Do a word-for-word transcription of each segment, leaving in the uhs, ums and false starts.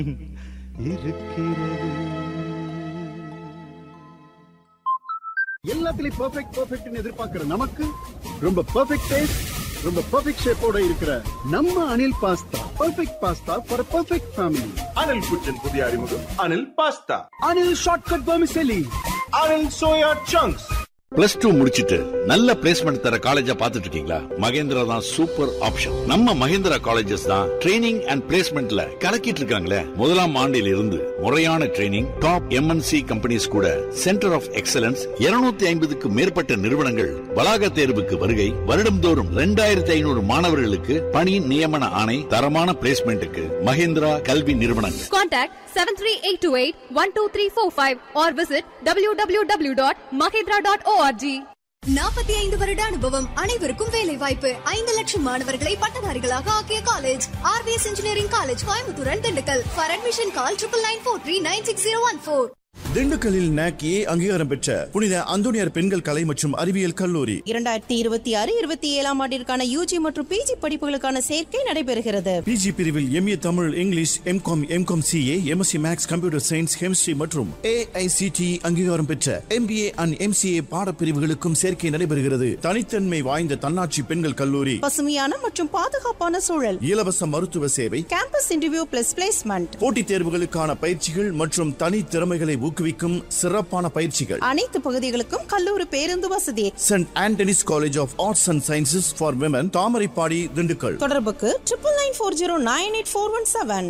இருக்கிறது. எல்லாத்துலயும் பெர்ஃபெக்ட் பெர்ஃபெக்ட்னு எதிர்பார்க்கிற நமக்கு ரொம்ப பெர்ஃபெக்ட் டேஸ்ட், ரொம்ப பெர்ஃபெக்ட் ஷேப்போட இருக்கிற நம்ம Anil pasta perfect pasta for perfect family. Anil குச்சின் புதிய அறிமுகம் Anil pasta. Anil shortcut vermicelli. Anil soya chunks. Plus two முடிச்சிட்டு நல்ல பிளேஸ்மெண்ட் தர காலேஜா பாத்துட்டு இருக்கீங்களா? மகேந்திரா தான் சூப்பர் ஆப்ஷன். நம்ம மகேந்திரா காலேஜஸ் தான் ட்ரைனிங் அண்ட் பிளேஸ்மெண்ட்ல கலக்கிட்டு இருக்காங்களே. முதலாம் ஆண்டில் இருந்து முறையான ட்ரைனிங், டாப் எம்என்சி கம்பெனிஸ் கூட சென்டர் ஆஃப் எக்ஸலன்ஸ், இருநூத்தி ஐம்பதுக்கு மேற்பட்ட நிறுவனங்கள் வளாக தேர்வுக்கு வருகை, வருடம்தோறும் இரண்டாயிரத்தி ஐநூறு மாணவர்களுக்கு பணி நியமன ஆணை, தரமான பிளேஸ்மெண்ட்டுக்கு மகேந்திரா கல்வி நிறுவனங்கள். Contact seven three eight two eight one two three four five or visit w w w dot mahindra dot org. நாற்பத்தி ஐந்து வருட அனுபவம், அனைவருக்கும் வேலை வாய்ப்பு. ஐந்து லட்சம் மாணவர்களை பட்டதாரிகளாக ஆக்கிய college RVS engineering college, Coimbatore and Dindigul. For admission call triple nine four three nine six zero one four. திண்டுக்கல்லில் நாக் ஏ அங்கீகாரம் பெற்ற புனித அந்தோனியார் பெண்கள் கலை மற்றும் அறிவியல் கல்லூரி இரண்டாயிரத்தி இருபத்தி ஆறு இருபத்தி ஏழாம் ஆண்டிற்கான யூஜி மற்றும் பிஜி படிப்புகளுக்கான சேர்க்கை நடைபெறுகிறது. பிஜி பிரிவில் MA Tamil, English, M Com, M Com CA, MSc maths, computer science, chemistry மற்றும் ஏஐசிடி அங்கீகாரம் பெற்ற எம்பிஏ அண்ட் எம்சிஏ பாடப்பிரிவுகளுக்கும் சேர்க்கை நடைபெறுகிறது. தனித்தன்மை வாய்ந்த தன்னாட்சி பெண்கள் கல்லூரி, பசுமையான மற்றும் பாதுகாப்பான சூழல், இலவச மருத்துவ சேவை, கேம்பஸ் இன்டர்வியூ பிளஸ் பிளேஸ்மெண்ட், போட்டித் தேர்வுகளுக்கான பயிற்சிகள் மற்றும் தனி திறமைகளை ஊக்குவிக்கும் சிறப்பான பயிற்சிகள். அனைத்து பகுதிகளுக்கும் கல்லூரி பேருந்து வசதி. Send Anthony's college of arts and sciences for women, Thamaraipadi, Dindigul. தொடர்புக்கு triple nine four zero nine eight four one seven.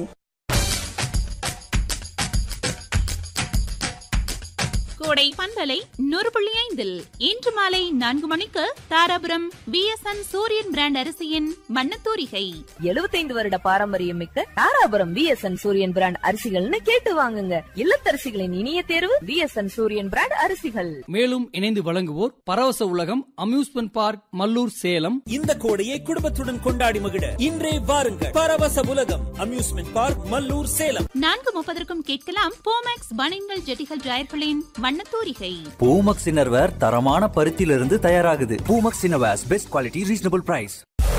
கோடை பண்பலை நூறு புள்ளி ஐந்தில் இன்று மாலை நான்கு மணிக்கு தாராபுரம் விஎஸ்என் சூரியன் பிராண்ட் அரிசியின் மண்ணத்தூரிகை. எழுபத்தைந்து வருட பாரம்பரியம் மிக்க தாராபுரம் விஎஸ்என் சூரியன் பிராண்ட் அரிசிகள்னு கேட்டு வாங்குங்க. இல்லத்தரசிகளின் இனிய தேர்வு விஎஸ்என் சூரியன் பிராண்ட் அரிசிகள். மேலும் இணைந்து வழங்குவோர் பரவச உலகம் அம்யூஸ்மெண்ட் பார்க் மல்லூர், சேலம். இந்த கோடையை குடும்பத்துடன் கொண்டாடி மகிழ இன்றே வாருங்கள். பரவச உலகம் அம்யூஸ்மெண்ட் பார்க் மல்லூர், சேலம். நான்கு முப்பதற்கும் கேட்கலாம் போமேக்ஸ் பனியன்கள் ஜெட்டிகள் ஜாயர்களின் மண்ணத்தூரிகை. பூமக்ஸ் இன்னர்வேர் தரமான பருத்தியிலிருந்து தயாராகுது. Poomex innerwears best quality, reasonable price.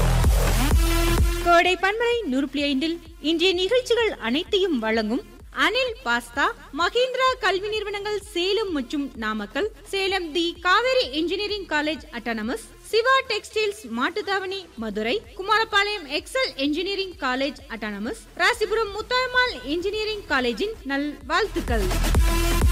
கோடை பண்பலை நூறு புள்ளி ஐந்தில் இன்றைய நிகழ்ச்சிகள் அனைத்தையும் வழங்கும் அனில் பாஸ்தா, மகேந்திரா கல்வி நிறுவனங்கள் சேலம் மற்றும் நாமக்கல், சேலம் தி Kaveri engineering college autonomous, Siva textiles Mattuthavani Madurai, Kumarapalayam XL engineering college autonomous, Rasipuram Muthayammal engineering காலேஜின் நல் வாழ்த்துக்கள்.